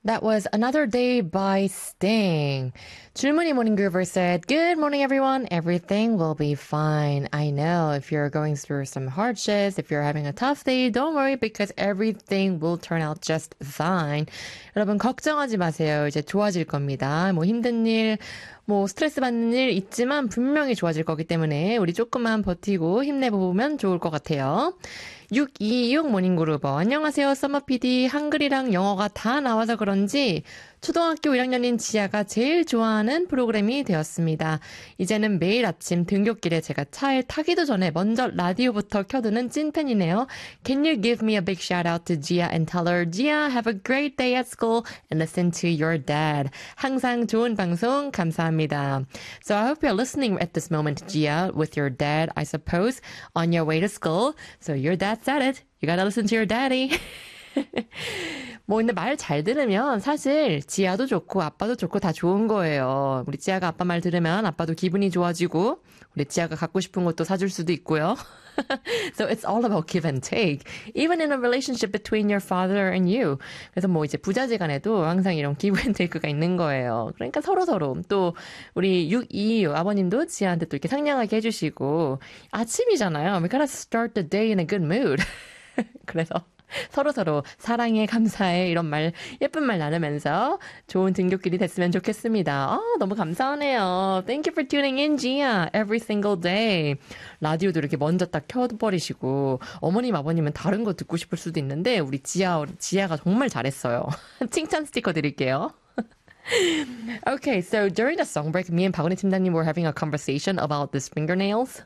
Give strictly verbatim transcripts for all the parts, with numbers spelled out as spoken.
That was Another Day by Sting. Julmuni Morning Groover said, Good morning, everyone. Everything will be fine. I know if you're going through some hardships, if you're having a tough day, don't worry because everything will turn out just fine. 여러분, 걱정하지 마세요. 이제 좋아질 겁니다. 뭐 힘든 일, 뭐 스트레스 받는 일 있지만 분명히 좋아질 거기 때문에 우리 조금만 버티고 힘내보면 좋을 것 같아요. 육이육 모닝그루버 안녕하세요 서머피디 한글이랑 영어가 다 나와서 그런지 초등학교 일 학년인 지아가 제일 좋아하는 프로그램이 되었습니다. 이제는 매일 아침 등굣길에 제가 차에 타기도 전에 먼저 라디오부터 켜두는 찐팬이네요. Can you give me a big shout out to Gia and tell her Gia have a great day at school and listen to your dad. 항상 좋은 방송 감사합니다. So I hope you're listening at this moment Gia with your dad I suppose on your way to school. So your dad said it. You gotta listen to your daddy. 뭐 근데 말 잘 들으면 사실 지아도 좋고 아빠도 좋고 다 좋은 거예요. 우리 지아가 아빠 말 들으면 아빠도 기분이 좋아지고 우리 지아가 갖고 싶은 것도 사줄 수도 있고요. So it's all about give and take. Even in a relationship between your father and you. 그래서 뭐 이제 부자지간에도 항상 이런 give and take가 있는 거예요. 그러니까 서로서로 또 우리 육이이육 아버님도 지아한테 또 이렇게 상냥하게 해주시고 아침이잖아요. We gotta start the day in a good mood. 그래서 서로서로 사랑해, 감사해 이런 말 예쁜 말 나누면서 좋은 등굣길이 됐으면 좋겠습니다. 아, 너무 감사하네요. Thank you for tuning in, Gia. Every single day. 라디오도 이렇게 먼저 딱 켜버리시고 어머님, 아버님은 다른 거 듣고 싶을 수도 있는데 우리 지아, 우리 지아가 정말 잘했어요. 칭찬 스티커 드릴게요. Okay, so during the song break, me and 박은희 팀장님 were having a conversation about these fingernails.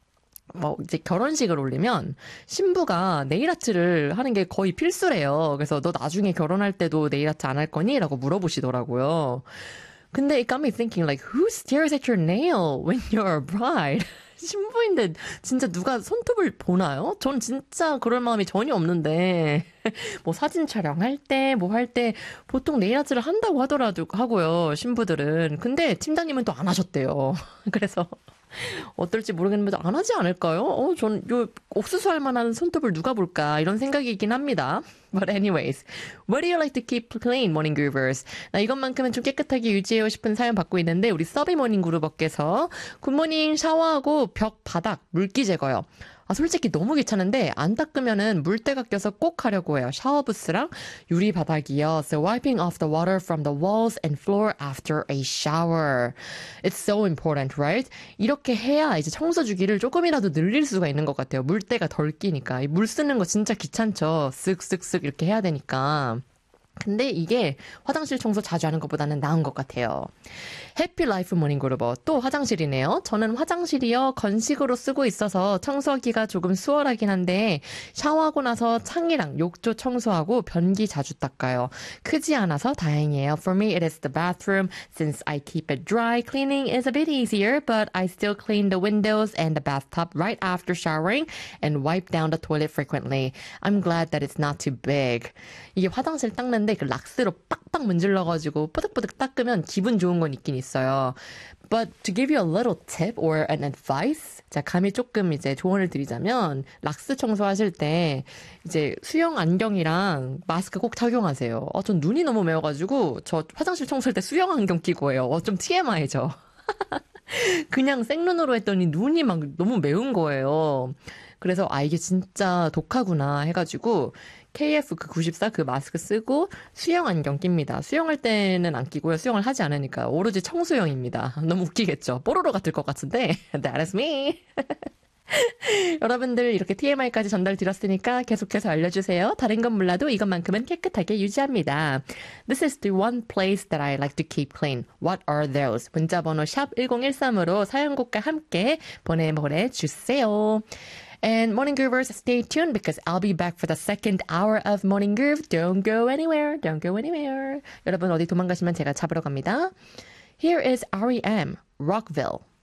뭐 이제 결혼식을 올리면 신부가 네일 아트를 하는 게 거의 필수래요. 그래서 너 나중에 결혼할 때도 네일 아트 안 할 거니? 라고 물어보시더라고요. 근데 it got me thinking like who stares at your nail when you're a bride? 신부인데 진짜 누가 손톱을 보나요? 전 진짜 그럴 마음이 전혀 없는데 뭐 사진 촬영할 때 뭐 할 때 보통 네일 아트를 한다고 하더라도 하고요. 신부들은. 근데 팀장님은 또 안 하셨대요. 그래서 어떨지 모르겠는데 안 하지 않을까요? 어, 전 요 옥수수 할 만한 손톱을 누가 볼까 이런 생각이긴 합니다. But anyways, what do you like to keep clean, morning groovers? 나 이것만큼은 좀 깨끗하게 유지해요 싶은 사연 받고 있는데 우리 서비 모닝 그루버께서 굿모닝 샤워하고 벽 바닥 물기 제거요. 아, 솔직히 너무 귀찮은데 안 닦으면은 물때가 껴서 꼭 하려고 해요. 샤워 부스랑 유리 바닥이요. So wiping off the water from the walls and floor after a shower. It's so important, right? 이렇게 해야 이제 청소 주기를 조금이라도 늘릴 수가 있는 것 같아요. 물때가 덜 끼니까. 물 쓰는 거 진짜 귀찮죠. 쓱쓱쓱 이렇게 해야 되니까. 근데 이게 화장실 청소 자주 하는 것보다는 나은 것 같아요. 해피라이프 모닝그루버 또 화장실이네요. 저는 화장실이요 건식으로 쓰고 있어서 청소하기가 조금 수월하긴 한데 샤워하고 나서 창이랑 욕조 청소하고 변기 자주 닦아요. 크지 않아서 다행이에요. For me it is the bathroom since I keep it dry. Cleaning is a bit easier but I still clean the windows and the bathtub right after showering and wipe down the toilet frequently. I'm glad that it's not too big. 이게 화장실 닦는 그 락스로 빡빡 문질러가지고 뽀득뽀득 닦으면 기분 좋은 건 있긴 있어요. But to give you a little tip or an advice, 자 감히 조금 이제 조언을 드리자면 락스 청소하실 때 이제 수영 안경이랑 마스크 꼭 착용하세요. 어, 전 눈이 너무 매워가지고 저 화장실 청소할 때 수영 안경 끼고 해요. 어, 좀 티엠아이죠. 그냥 생눈으로 했더니 눈이 막 너무 매운 거예요. 그래서 아 이게 진짜 독하구나 해가지고 케이에프 그 구십사 그 마스크 쓰고 수영 안경 낍니다. 수영할 때는 안 끼고요. 수영을 하지 않으니까 오로지 청소용입니다. 너무 웃기겠죠? 뽀로로 같을 것 같은데 That is me. 여러분들 이렇게 티엠아이까지 전달드렸으니까 계속해서 알려주세요. 다른 건 몰라도 이것만큼은 깨끗하게 유지합니다. This is the one place that I like to keep clean. What are those? 문자번호 샵 일공일삼으로 사연곡과 함께 보내보내주세요. And Morning Groovers, stay tuned because I'll be back for the second hour of Morning Groove. Don't go anywhere. Don't go anywhere. 여러분 어디 도망가시면 제가 잡으러 갑니다. Here is R E M, Rockville.